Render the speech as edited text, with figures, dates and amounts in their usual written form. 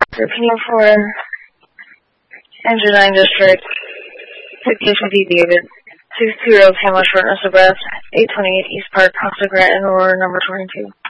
Repeating for Engine 9 District, 5850 David, 620 Hamlet Shortness of Breath, 828 East Park, Costa Grant, and Aurora number 22.